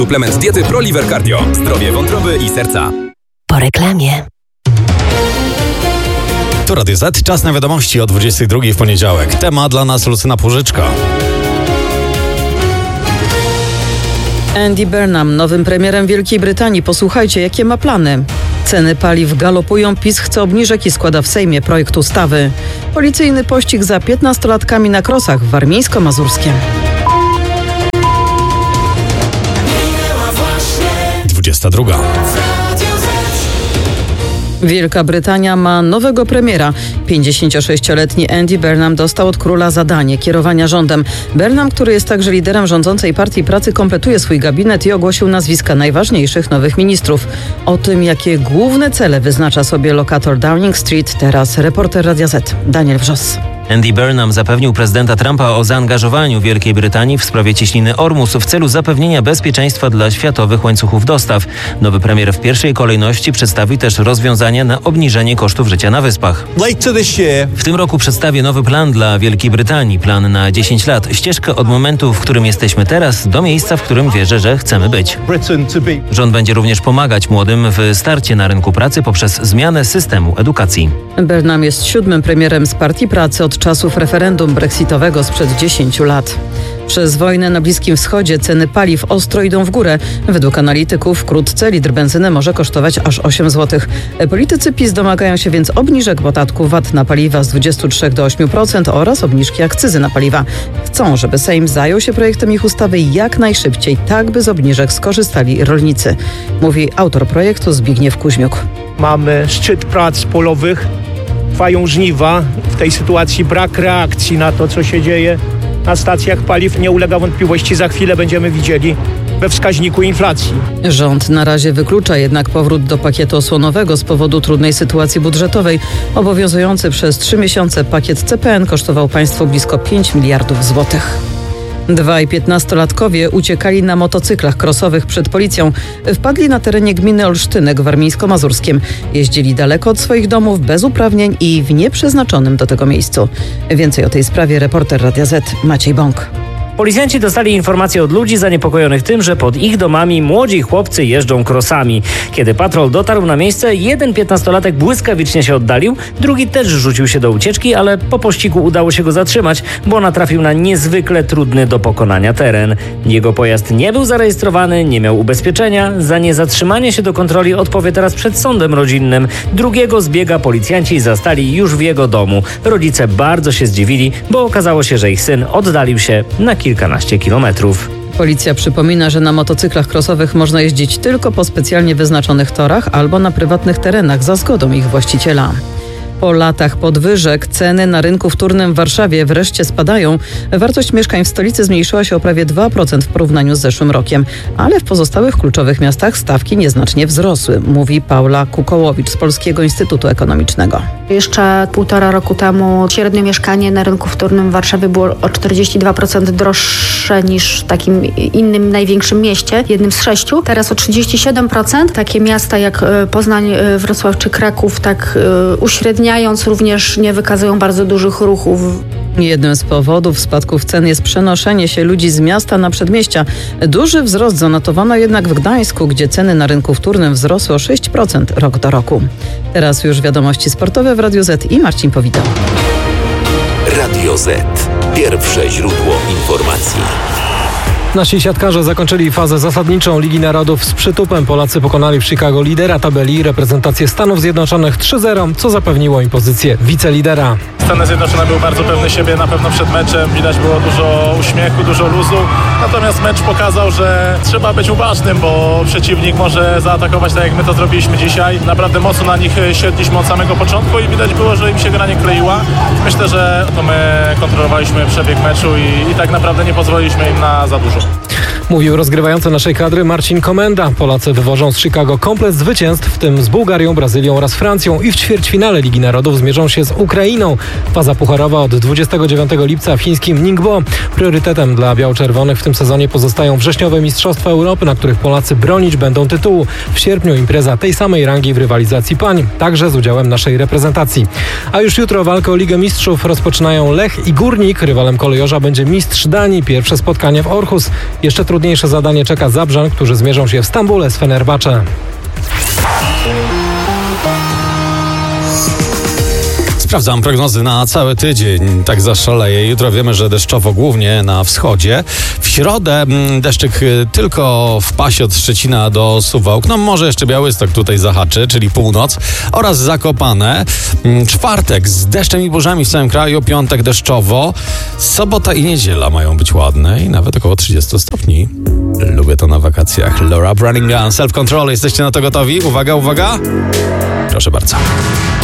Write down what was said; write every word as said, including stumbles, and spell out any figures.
Suplement diety ProLiver Cardio. Zdrowie wątroby i serca. Po reklamie. Tu Radio Z, czas na wiadomości o dwudziestej drugiej w poniedziałek. Temat dla nas Lucyna Płużyczka. Andy Burnham, nowym premierem Wielkiej Brytanii. Posłuchajcie, jakie ma plany. Ceny paliw galopują, PiS chce obniżek i składa w Sejmie projekt ustawy. Policyjny pościg za piętnastolatkami na krosach w Warmińsko-Mazurskiem. dwudziesta druga. Wielka Brytania ma nowego premiera. pięćdziesięciosześcioletni Andy Burnham dostał od króla zadanie kierowania rządem. Burnham, który jest także liderem rządzącej Partii Pracy, kompletuje swój gabinet i ogłosił nazwiska najważniejszych nowych ministrów. O tym, jakie główne cele wyznacza sobie lokator Downing Street, teraz reporter Radia Z, Daniel Wrzos. Andy Burnham zapewnił prezydenta Trumpa o zaangażowaniu Wielkiej Brytanii w sprawie cieśniny Ormus w celu zapewnienia bezpieczeństwa dla światowych łańcuchów dostaw. Nowy premier w pierwszej kolejności przedstawi też rozwiązania na obniżenie kosztów życia na Wyspach. W tym roku przedstawię nowy plan dla Wielkiej Brytanii. Plan na dziesięć lat. Ścieżkę od momentu, w którym jesteśmy teraz, do miejsca, w którym wierzę, że chcemy być. Rząd będzie również pomagać młodym w starcie na rynku pracy poprzez zmianę systemu edukacji. Burnham jest siódmym premierem z Partii Pracy od czasów referendum brexitowego sprzed dziesięciu lat. Przez wojnę na Bliskim Wschodzie ceny paliw ostro idą w górę. Według analityków wkrótce litr benzyny może kosztować aż osiem złotych. Politycy PiS domagają się więc obniżek podatku V A T na paliwa z dwudziestu trzech do ośmiu procent oraz obniżki akcyzy na paliwa. Chcą, żeby Sejm zajął się projektem ich ustawy jak najszybciej, tak by z obniżek skorzystali rolnicy, mówi autor projektu Zbigniew Kuźmiuk. Mamy szczyt prac polowych, trwają żniwa. W tej sytuacji brak reakcji na to, co się dzieje na stacjach paliw nie ulega wątpliwości. Za chwilę będziemy widzieli we wskaźniku inflacji. Rząd na razie wyklucza jednak powrót do pakietu osłonowego z powodu trudnej sytuacji budżetowej. Obowiązujący przez trzy miesiące pakiet C P N kosztował państwo blisko pięć miliardów złotych. Dwaj piętnastolatkowie uciekali na motocyklach crossowych przed policją. Wpadli na terenie gminy Olsztynek w Warmińsko-Mazurskiem. Jeździli daleko od swoich domów, bez uprawnień i w nieprzeznaczonym do tego miejscu. Więcej o tej sprawie reporter Radia Z Maciej Bąk. Policjanci dostali informację od ludzi zaniepokojonych tym, że pod ich domami młodzi chłopcy jeżdżą krosami. Kiedy patrol dotarł na miejsce, jeden piętnastolatek błyskawicznie się oddalił, drugi też rzucił się do ucieczki, ale po pościgu udało się go zatrzymać, bo natrafił na niezwykle trudny do pokonania teren. Jego pojazd nie był zarejestrowany, nie miał ubezpieczenia. Za niezatrzymanie się do kontroli odpowie teraz przed sądem rodzinnym. Drugiego zbiega policjanci zastali już w jego domu. Rodzice bardzo się zdziwili, bo okazało się, że ich syn oddalił się na kilkanaście kilometrów. Policja przypomina, że na motocyklach crossowych można jeździć tylko po specjalnie wyznaczonych torach albo na prywatnych terenach za zgodą ich właściciela. Po latach podwyżek ceny na rynku wtórnym w Warszawie wreszcie spadają. Wartość mieszkań w stolicy zmniejszyła się o prawie dwa procent w porównaniu z zeszłym rokiem, ale w pozostałych kluczowych miastach stawki nieznacznie wzrosły, mówi Paula Kukołowicz z Polskiego Instytutu Ekonomicznego. Jeszcze półtora roku temu średnie mieszkanie na rynku wtórnym w Warszawie było o czterdzieści dwa procent droższe niż w takim innym największym mieście, jednym z sześciu. Teraz o trzydzieści siedem procent. Takie miasta jak Poznań, Wrocław czy Kraków tak uśredniają również nie wykazują bardzo dużych ruchów. Jednym z powodów spadków cen jest przenoszenie się ludzi z miasta na przedmieścia. Duży wzrost zanotowano jednak w Gdańsku, gdzie ceny na rynku wtórnym wzrosły o sześć procent rok do roku. Teraz już wiadomości sportowe w Radiu Z i Marcin Powitał. Radio Z. Pierwsze źródło informacji. Nasi siatkarze zakończyli fazę zasadniczą Ligi Narodów z przytupem. Polacy pokonali w Chicago lidera tabeli, reprezentację Stanów Zjednoczonych trzy zero, co zapewniło im pozycję wicelidera. Stany Zjednoczone były bardzo pewne siebie na pewno przed meczem. Widać było dużo uśmiechu, dużo luzu. Natomiast mecz pokazał, że trzeba być uważnym, bo przeciwnik może zaatakować tak jak my to zrobiliśmy dzisiaj. Naprawdę mocno na nich siedliśmy od samego początku i widać było, że im się gra nie kleiła. Myślę, że to my kontrolowaliśmy przebieg meczu i, i tak naprawdę nie pozwoliliśmy im na za dużo. Mówił rozgrywający naszej kadry Marcin Komenda. Polacy wywożą z Chicago komplet zwycięstw, w tym z Bułgarią, Brazylią oraz Francją i w ćwierćfinale Ligi Narodów zmierzą się z Ukrainą. Faza pucharowa od dwudziestego dziewiątego lipca w chińskim Ningbo. Priorytetem dla biało-czerwonych w tym sezonie pozostają wrześniowe Mistrzostwa Europy, na których Polacy bronić będą tytułu. W sierpniu impreza tej samej rangi w rywalizacji pań, także z udziałem naszej reprezentacji. A już jutro walkę o Ligę Mistrzów rozpoczynają Lech i Górnik. Rywalem kolejorza będzie mistrz Danii. Pierwsze spotkanie w Orhus. Jeszcze trudno trudniejsze zadanie czeka Zabrzan, którzy zmierzą się w Stambule z Fenerbahce. Sprawdzam prognozy na cały tydzień. Tak zaszaleje. Jutro wiemy, że deszczowo głównie na wschodzie. W środę deszczyk tylko w pasie od Szczecina do Suwałk. No może jeszcze Białystok tutaj zahaczy, czyli północ oraz Zakopane. Czwartek z deszczem i burzami w całym kraju. Piątek deszczowo. Sobota i niedziela mają być ładne i nawet około trzydzieści stopni. Lubię to na wakacjach. Laura Branigan, Self Control. Jesteście na to gotowi? Uwaga, uwaga. Proszę bardzo.